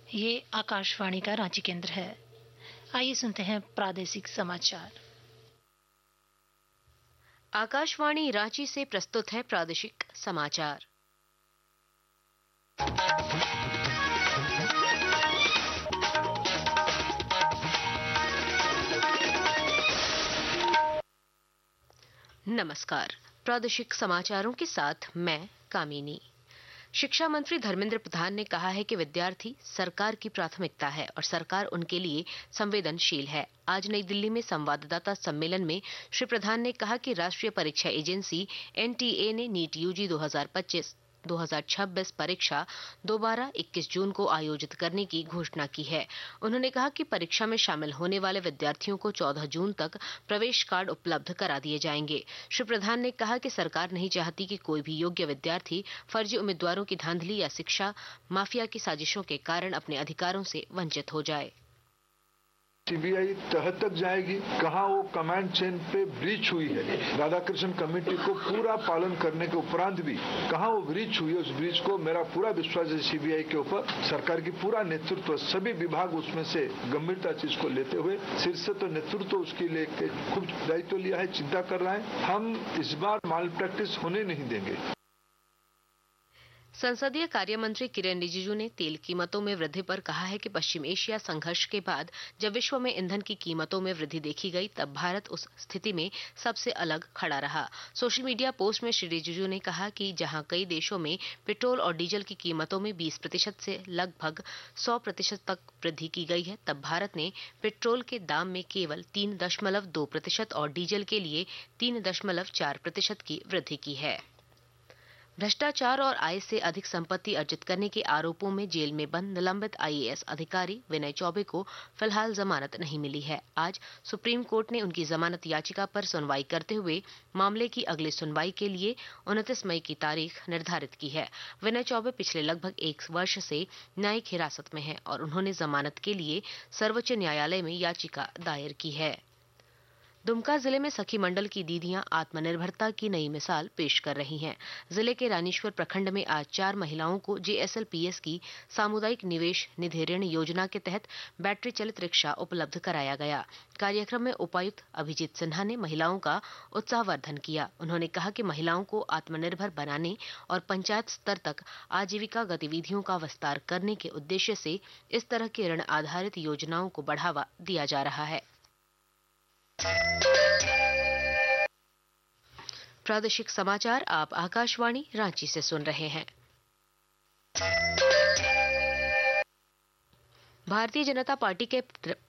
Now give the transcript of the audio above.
ये आकाशवाणी का रांची केंद्र है। आइए सुनते हैं प्रादेशिक समाचार। आकाशवाणी रांची से प्रस्तुत है प्रादेशिक समाचार। नमस्कार। प्रादेशिक समाचारों के साथ मैं कामिनी। शिक्षा मंत्री धर्मेंद्र प्रधान ने कहा है कि विद्यार्थी सरकार की प्राथमिकता है और सरकार उनके लिए संवेदनशील है। आज नई दिल्ली में संवाददाता सम्मेलन में श्री प्रधान ने कहा कि राष्ट्रीय परीक्षा एजेंसी एनटीए ने नीट यूजी 2026 परीक्षा दोबारा 21 जून को आयोजित करने की घोषणा की है। उन्होंने कहा कि परीक्षा में शामिल होने वाले विद्यार्थियों को 14 जून तक प्रवेश कार्ड उपलब्ध करा दिए जाएंगे। श्री प्रधान ने कहा कि सरकार नहीं चाहती कि कोई भी योग्य विद्यार्थी फर्जी उम्मीदवारों की धांधली या शिक्षा माफिया की साजिशों के कारण अपने अधिकारों से वंचित हो जाए। सीबीआई तह तक जाएगी, कहां वो कमांड चेन पे ब्रीच हुई है, राधाकृष्ण कमेटी को पूरा पालन करने के उपरांत भी कहां वो ब्रीच हुई है, उस ब्रीच को मेरा पूरा विश्वास है सीबीआई के ऊपर। सरकार की पूरा नेतृत्व, सभी विभाग उसमें से गंभीरता चीज को लेते हुए शीर्ष तो नेतृत्व उसके लेके खूब दायित्व लिया है, चिंता कर रहा है। हम इस बार माल प्रैक्टिस होने नहीं देंगे। संसदीय कार्य मंत्री किरेन रिजिजू ने तेल कीमतों में वृद्धि पर कहा है कि पश्चिम एशिया संघर्ष के बाद जब विश्व में ईंधन की कीमतों में वृद्धि देखी गई तब भारत उस स्थिति में सबसे अलग खड़ा रहा। सोशल मीडिया पोस्ट में श्री रिजिजू ने कहा कि जहां कई देशों में पेट्रोल और डीजल की कीमतों में 20% से लगभग 100% तक वृद्धि की गई है, तब भारत ने पेट्रोल के दाम में केवल 3.2% और डीजल के लिए 3.4% की वृद्धि की है। भ्रष्टाचार और आय से अधिक संपत्ति अर्जित करने के आरोपों में जेल में बंद निलंबित आईएएस अधिकारी विनय चौबे को फिलहाल जमानत नहीं मिली है। आज सुप्रीम कोर्ट ने उनकी जमानत याचिका पर सुनवाई करते हुए मामले की अगली सुनवाई के लिए 29 मई की तारीख निर्धारित की है। विनय चौबे पिछले लगभग 1 वर्ष से न्यायिक हिरासत में हैं और उन्होंने जमानत के लिए सर्वोच्च न्यायालय में याचिका दायर की है। दुमका जिले में सखी मंडल की दीदियां आत्मनिर्भरता की नई मिसाल पेश कर रही हैं। जिले के रानीश्वर प्रखंड में आज 4 महिलाओं को जेएसएलपीएस की सामुदायिक निवेश निधि ऋण योजना के तहत बैटरी चलित रिक्शा उपलब्ध कराया गया। कार्यक्रम में उपायुक्त अभिजीत सिन्हा ने महिलाओं का उत्साहवर्धन किया। उन्होंने कहा कि महिलाओं को आत्मनिर्भर बनाने और पंचायत स्तर तक आजीविका गतिविधियों का विस्तार करने के उद्देश्य से इस तरह की ऋण आधारित योजनाओं को बढ़ावा दिया जा रहा है। प्रादेशिक समाचार आप आकाशवाणी रांची से सुन रहे हैं। भारतीय जनता पार्टी के